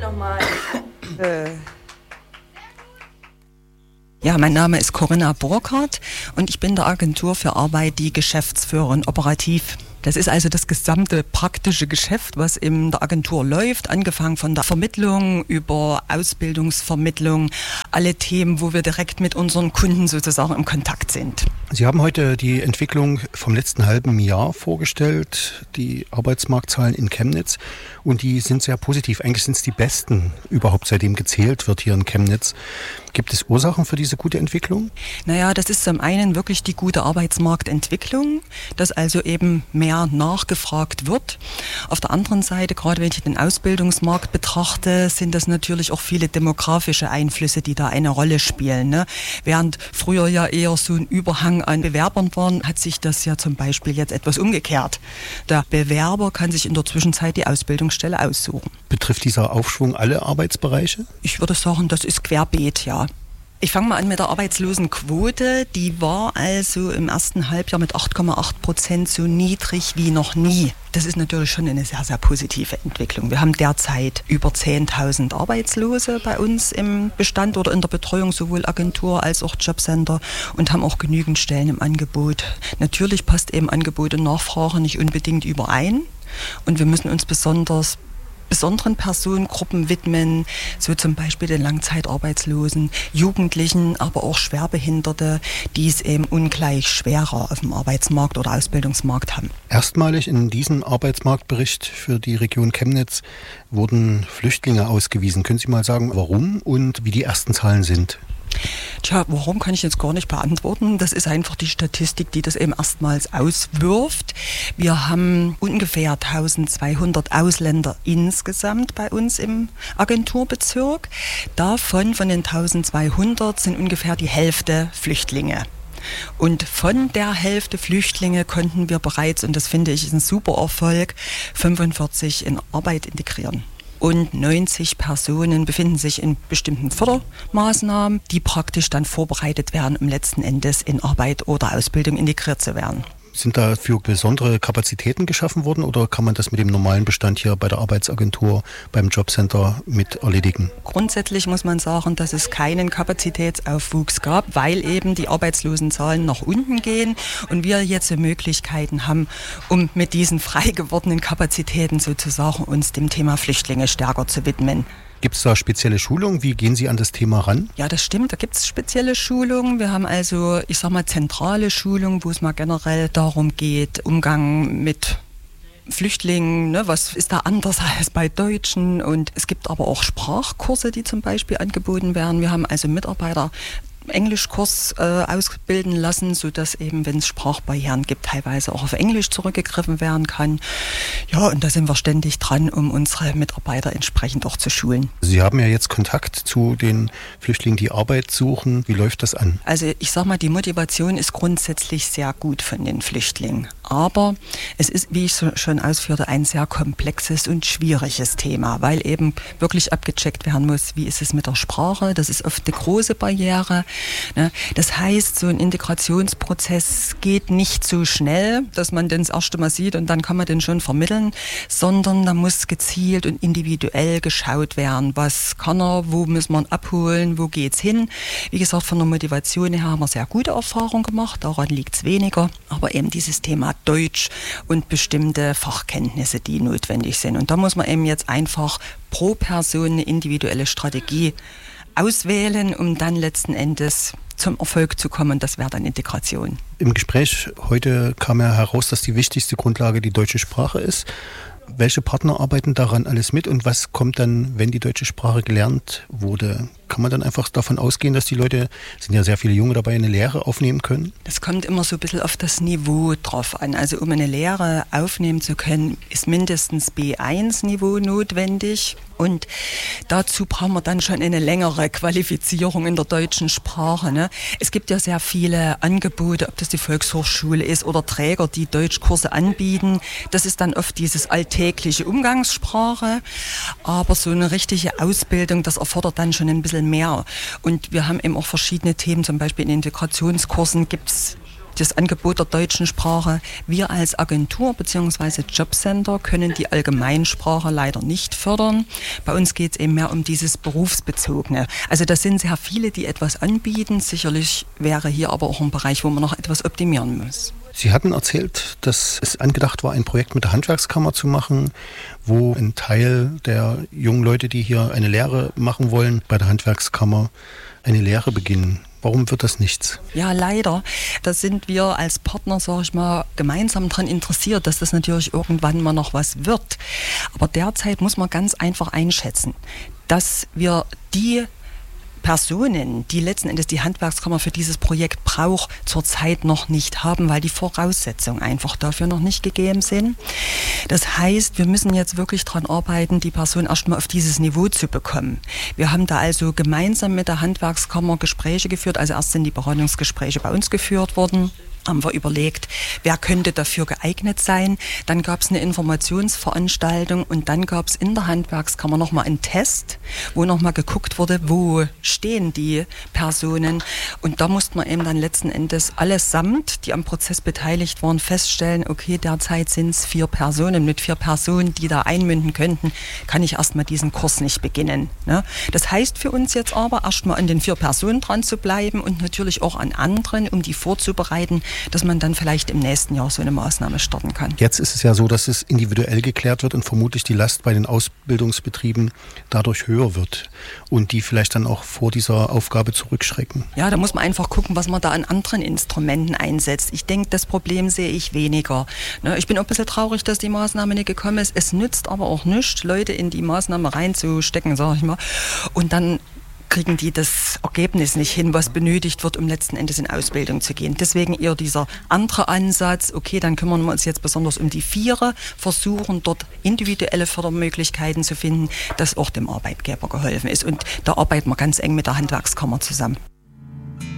nochmal. Ja, mein Name ist Corinna Burkhardt und ich bin der Agentur für Arbeit die Geschäftsführerin operativ. Das ist also das gesamte praktische Geschäft, was in der Agentur läuft, angefangen von der Vermittlung über Ausbildungsvermittlung, alle Themen, wo wir direkt mit unseren Kunden sozusagen im Kontakt sind. Sie haben heute die Entwicklung vom letzten halben Jahr vorgestellt, die Arbeitsmarktzahlen in Chemnitz, und die sind sehr positiv. Eigentlich sind es die besten überhaupt, seitdem gezählt wird hier in Chemnitz. Gibt es Ursachen für diese gute Entwicklung? Naja, das ist zum einen wirklich die gute Arbeitsmarktentwicklung, dass also eben mehr nachgefragt wird. Auf der anderen Seite, gerade wenn ich den Ausbildungsmarkt betrachte, sind das natürlich auch viele demografische Einflüsse, die da eine Rolle spielen, ne? Während früher ja eher so ein Überhang an Bewerbern war, hat sich das ja zum Beispiel jetzt etwas umgekehrt. Der Bewerber kann sich in der Zwischenzeit die Ausbildungsstelle aussuchen. Betrifft dieser Aufschwung alle Arbeitsbereiche? Ich würde sagen, das ist querbeet, ja. Ich fange mal an mit der Arbeitslosenquote. Die war also im ersten Halbjahr mit 8,8% so niedrig wie noch nie. Das ist natürlich schon eine sehr, sehr positive Entwicklung. Wir haben derzeit über 10.000 Arbeitslose bei uns im Bestand oder in der Betreuung, sowohl Agentur als auch Jobcenter, und haben auch genügend Stellen im Angebot. Natürlich passt eben Angebot und Nachfrage nicht unbedingt überein und wir müssen uns besonderen Personengruppen widmen, so zum Beispiel den Langzeitarbeitslosen, Jugendlichen, aber auch Schwerbehinderte, die es eben ungleich schwerer auf dem Arbeitsmarkt oder Ausbildungsmarkt haben. Erstmalig in diesem Arbeitsmarktbericht für die Region Chemnitz wurden Flüchtlinge ausgewiesen. Können Sie mal sagen, warum und wie die ersten Zahlen sind? Tja, warum kann ich jetzt gar nicht beantworten. Das ist einfach die Statistik, die das eben erstmals auswirft. Wir haben ungefähr 1200 Ausländer insgesamt bei uns im Agenturbezirk. Davon, von den 1200, sind ungefähr die Hälfte Flüchtlinge. Und von der Hälfte Flüchtlinge konnten wir bereits, und das finde ich ist ein super Erfolg, 45 in Arbeit integrieren. Und 90 Personen befinden sich in bestimmten Fördermaßnahmen, die praktisch dann vorbereitet werden, um letzten Endes in Arbeit oder Ausbildung integriert zu werden. Sind dafür besondere Kapazitäten geschaffen worden oder kann man das mit dem normalen Bestand hier bei der Arbeitsagentur, beim Jobcenter mit erledigen? Grundsätzlich muss man sagen, dass es keinen Kapazitätsaufwuchs gab, weil eben die Arbeitslosenzahlen nach unten gehen und wir jetzt Möglichkeiten haben, um mit diesen frei gewordenen Kapazitäten sozusagen uns dem Thema Flüchtlinge stärker zu widmen. Gibt es da spezielle Schulungen? Wie gehen Sie an das Thema ran? Ja, das stimmt. Da gibt es spezielle Schulungen. Wir haben also, ich sag mal, zentrale Schulungen, wo es mal generell darum geht, Umgang mit Flüchtlingen, ne, was ist da anders als bei Deutschen? Und es gibt aber auch Sprachkurse, die zum Beispiel angeboten werden. Wir haben also Mitarbeiter Englischkurs ausbilden lassen, sodass eben, wenn es Sprachbarrieren gibt, teilweise auch auf Englisch zurückgegriffen werden kann. Ja, und da sind wir ständig dran, um unsere Mitarbeiter entsprechend auch zu schulen. Sie haben ja jetzt Kontakt zu den Flüchtlingen, die Arbeit suchen. Wie läuft das an? Also ich sag mal, die Motivation ist grundsätzlich sehr gut von den Flüchtlingen. Aber es ist, wie ich schon ausführte, ein sehr komplexes und schwieriges Thema, weil eben wirklich abgecheckt werden muss, wie ist es mit der Sprache. Das ist oft eine große Barriere. Das heißt, so ein Integrationsprozess geht nicht so schnell, dass man den das erste Mal sieht und dann kann man den schon vermitteln, sondern da muss gezielt und individuell geschaut werden, was kann er, wo müssen wir ihn abholen, wo geht's hin. Wie gesagt, von der Motivation her haben wir sehr gute Erfahrungen gemacht, daran liegt es weniger, aber eben dieses Thema Deutsch und bestimmte Fachkenntnisse, die notwendig sind. Und da muss man eben jetzt einfach pro Person eine individuelle Strategie auswählen, um dann letzten Endes zum Erfolg zu kommen. Das wäre dann Integration. Im Gespräch heute kam ja heraus, dass die wichtigste Grundlage die deutsche Sprache ist. Welche Partner arbeiten daran alles mit und was kommt dann, wenn die deutsche Sprache gelernt wurde? Kann man dann einfach davon ausgehen, dass die Leute, es sind ja sehr viele Junge dabei, eine Lehre aufnehmen können? Das kommt immer so ein bisschen auf das Niveau drauf an. Also um eine Lehre aufnehmen zu können, ist mindestens B1-Niveau notwendig. Und dazu brauchen wir dann schon eine längere Qualifizierung in der deutschen Sprache, ne? Es gibt ja sehr viele Angebote, ob das die Volkshochschule ist oder Träger, die Deutschkurse anbieten. Das ist dann oft dieses alltägliche Umgangssprache. Aber so eine richtige Ausbildung, das erfordert dann schon ein bisschen mehr. Und wir haben eben auch verschiedene Themen, zum Beispiel in Integrationskursen gibt es das Angebot der deutschen Sprache. Wir als Agentur bzw. Jobcenter können die Allgemeinsprache leider nicht fördern. Bei uns geht es eben mehr um dieses Berufsbezogene. Also das sind sehr viele, die etwas anbieten. Sicherlich wäre hier aber auch ein Bereich, wo man noch etwas optimieren muss. Sie hatten erzählt, dass es angedacht war, ein Projekt mit der Handwerkskammer zu machen, wo ein Teil der jungen Leute, die hier eine Lehre machen wollen, bei der Handwerkskammer eine Lehre beginnen. Warum wird das nichts? Ja, leider. Da sind wir als Partner, sage ich mal, gemeinsam daran interessiert, dass das natürlich irgendwann mal noch was wird. Aber derzeit muss man ganz einfach einschätzen, dass wir die Personen, die letzten Endes die Handwerkskammer für dieses Projekt braucht, zurzeit noch nicht haben, weil die Voraussetzungen einfach dafür noch nicht gegeben sind. Das heißt, wir müssen jetzt wirklich daran arbeiten, die Person erstmal auf dieses Niveau zu bekommen. Wir haben da also gemeinsam mit der Handwerkskammer Gespräche geführt, also erst sind die Beratungsgespräche bei uns geführt worden. Haben wir überlegt, wer könnte dafür geeignet sein. Dann gab es eine Informationsveranstaltung und dann gab es in der Handwerkskammer nochmal einen Test, wo nochmal geguckt wurde, wo stehen die Personen. Und da musste man eben dann letzten Endes allesamt, die am Prozess beteiligt waren, feststellen, okay, derzeit sind es 4 Personen. Mit 4 Personen, die da einmünden könnten, kann ich erstmal diesen Kurs nicht beginnen. Ne? Das heißt für uns jetzt aber, erstmal an den 4 Personen dran zu bleiben und natürlich auch an anderen, um die vorzubereiten, dass man dann vielleicht im nächsten Jahr so eine Maßnahme starten kann. Jetzt ist es ja so, dass es individuell geklärt wird und vermutlich die Last bei den Ausbildungsbetrieben dadurch höher wird und die vielleicht dann auch vor dieser Aufgabe zurückschrecken. Ja, da muss man einfach gucken, was man da an anderen Instrumenten einsetzt. Ich denke, das Problem sehe ich weniger. Ich bin auch ein bisschen traurig, dass die Maßnahme nicht gekommen ist. Es nützt aber auch nichts, Leute in die Maßnahme reinzustecken, sage ich mal, und dann kriegen die das Ergebnis nicht hin, was benötigt wird, um letzten Endes in Ausbildung zu gehen. Deswegen eher dieser andere Ansatz, okay, dann kümmern wir uns jetzt besonders um die 4, versuchen dort individuelle Fördermöglichkeiten zu finden, dass auch dem Arbeitgeber geholfen ist. Und da arbeiten wir ganz eng mit der Handwerkskammer zusammen.